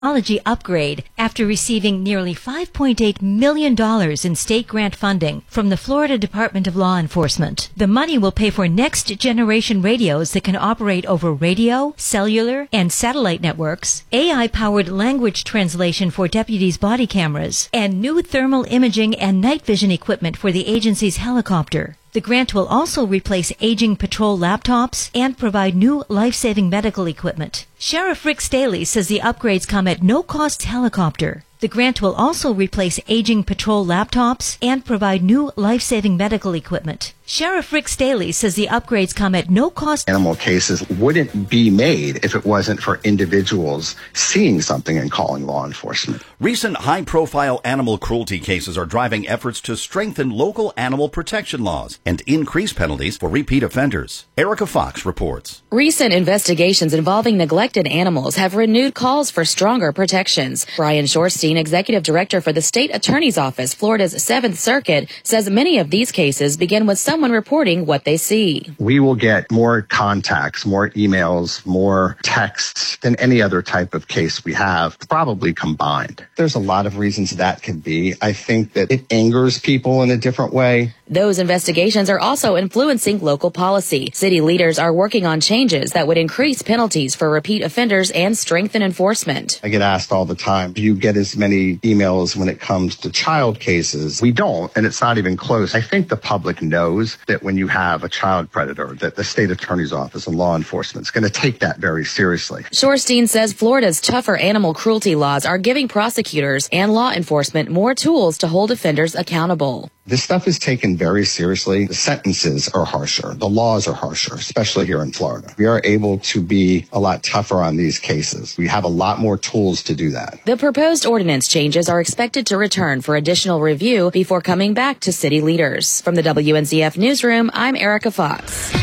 technology upgrade after receiving nearly $5.8 million in state grant funding from the Florida Department of Law Enforcement. The money will pay for next-generation radios that can operate over radio, cellular, and satellite networks, AI-powered language translation for deputies' body cameras, and new thermal imaging and night vision equipment for the agency's helicopter. The grant will also replace aging patrol laptops and provide new life-saving medical equipment. Sheriff Rick Staley says the upgrades come at no cost helicopter. The grant will also replace aging patrol laptops and provide new life-saving medical equipment. Sheriff Rick Staley says the upgrades come at no cost. Animal cases wouldn't be made if it wasn't for individuals seeing something and calling law enforcement. Recent high-profile animal cruelty cases are driving efforts to strengthen local animal protection laws and increase penalties for repeat offenders. Erica Fox reports. Recent investigations involving neglected animals have renewed calls for stronger protections. Brian Shorstein, Executive Director for the State Attorney's Office, Florida's 7th Circuit, says many of these cases begin with someone reporting what they see. We will get more contacts, more emails, more texts than any other type of case we have, probably combined. There's a lot of reasons that could be. I think that it angers people in a different way. Those investigations are also influencing local policy. City leaders are working on changes that would increase penalties for repeat offenders and strengthen enforcement. I get asked all the time, do you get as many emails when it comes to child cases? We don't, and it's not even close. I think the public knows that when you have a child predator, that the state attorney's office and law enforcement is going to take that very seriously. Shorstein says Florida's tougher animal cruelty laws are giving prosecutors and law enforcement more tools to hold offenders accountable. This stuff is taken very seriously. The sentences are harsher. The laws are harsher, especially here in Florida. We are able to be a lot tougher on these cases. We have a lot more tools to do that. The proposed ordinance changes are expected to return for additional review before coming back to city leaders. From the WNZF Newsroom, I'm Erica Fox.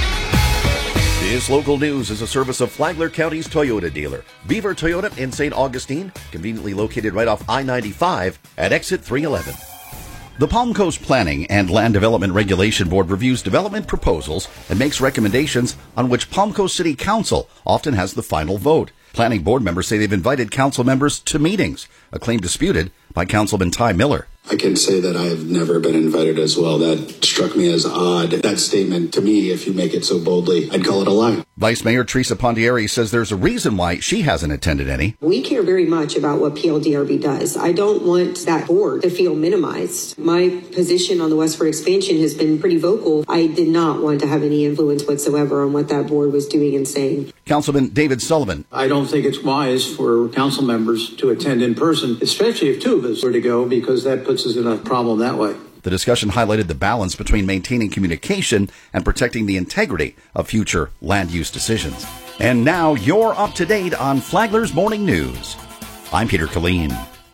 This local news is a service of Flagler County's Toyota dealer, Beaver Toyota in St. Augustine, conveniently located right off I-95 at exit 311. The Palm Coast Planning and Land Development Regulation Board reviews development proposals and makes recommendations on which Palm Coast City Council often has the final vote. Planning board members say they've invited council members to meetings, a claim disputed by Councilman Ty Miller. I can say that I have never been invited as well. That struck me as odd. That statement, to me, if you make it so boldly, I'd call it a lie. Vice Mayor Teresa Pondieri says there's a reason why she hasn't attended any. We care very much about what PLDRB does. I don't want that board to feel minimized. My position on the westward expansion has been pretty vocal. I did not want to have any influence whatsoever on what that board was doing and saying. Councilman David Sullivan. I don't think it's wise for council members to attend in person, especially if two of us were to go, because that puts us in a problem that way. The discussion highlighted the balance between maintaining communication and protecting the integrity of future land use decisions. And now you're up to date on Flagler's Morning News. I'm Peter Killeen.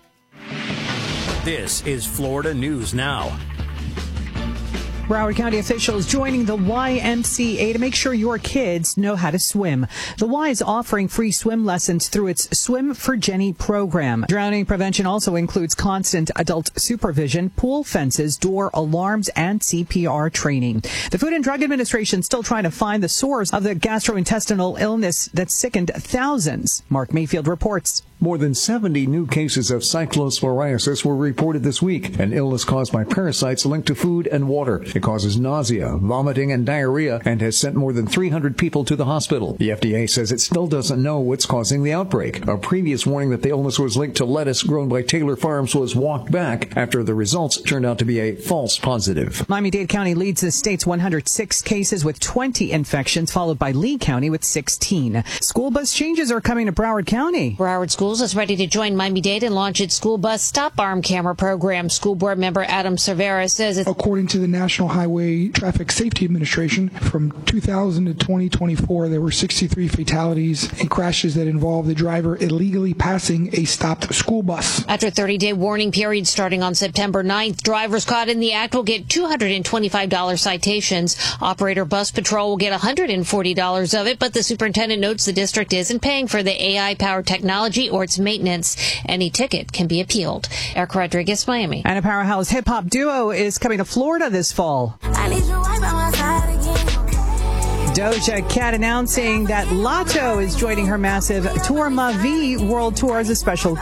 This is Florida News Now. Broward County officials joining the YMCA to make sure your kids know how to swim. The Y is offering free swim lessons through its Swim for Jenny program. Drowning prevention also includes constant adult supervision, pool fences, door alarms, and CPR training. The Food and Drug Administration is still trying to find the source of the gastrointestinal illness that sickened thousands. Mark Mayfield reports. More than 70 new cases of cyclosporiasis were reported this week, an illness caused by parasites linked to food and water. It causes nausea, vomiting, and diarrhea, and has sent more than 300 people to the hospital. The FDA says it still doesn't know what's causing the outbreak. A previous warning that the illness was linked to lettuce grown by Taylor Farms was walked back after the results turned out to be a false positive. Miami-Dade County leads the state's 106 cases with 20 infections, followed by Lee County with 16. School bus changes are coming to Broward County. Broward Schools is ready to join Miami-Dade and launch its school bus stop arm camera program. School board member Adam Cervera says according to the National Highway Traffic Safety Administration, from 2000 to 2024, there were 63 fatalities and crashes that involved the driver illegally passing a stopped school bus. After a 30-day warning period starting on September 9th, drivers caught in the act will get $225 citations. Operator Bus Patrol will get $140 of it, but the superintendent notes the district isn't paying for the AI-powered technology or its maintenance. Any ticket can be appealed. Eric Rodriguez, Miami. And a powerhouse hip-hop duo is coming to Florida this fall. I need your wife by my side again. Doja Cat announcing that Lotto is joining her massive Tour Ma Vie World Tour as a special